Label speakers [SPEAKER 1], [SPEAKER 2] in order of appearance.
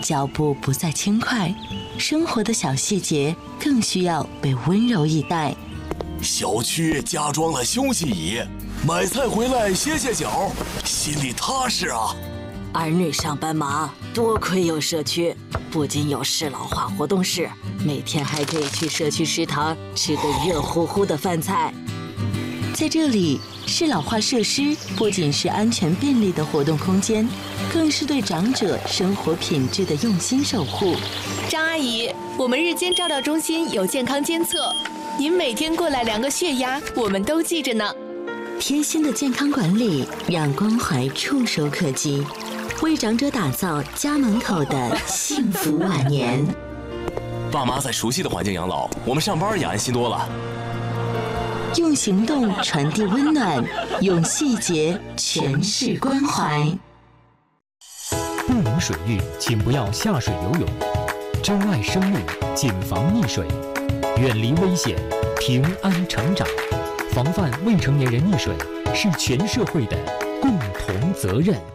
[SPEAKER 1] 脚步不再轻快，生活的小细节更需要被温柔以待。
[SPEAKER 2] 小区加装了休息椅，买菜回来歇歇脚，心里踏实啊。
[SPEAKER 3] 儿女上班忙，多亏有社区，不仅有适老化活动室，每天还可以去社区食堂吃个热乎乎的饭菜。
[SPEAKER 1] 在这里，适老化设施不仅是安全便利的活动空间，更是对长者生活品质的用心守护。
[SPEAKER 4] 张阿姨，我们日间照料中心有健康监测，您每天过来量个血压，我们都记着呢。
[SPEAKER 1] 贴心的健康管理，让关怀触手可及，为长者打造家门口的幸福晚年。
[SPEAKER 2] 爸妈在熟悉的环境养老，我们上班也安心多了。
[SPEAKER 1] 用行动传递温暖，用细节诠释关怀。
[SPEAKER 5] 不明水域，请不要下水游泳。珍爱生命，谨防溺水，远离危险，平安成长。防范未成年人溺水是全社会的共同责任。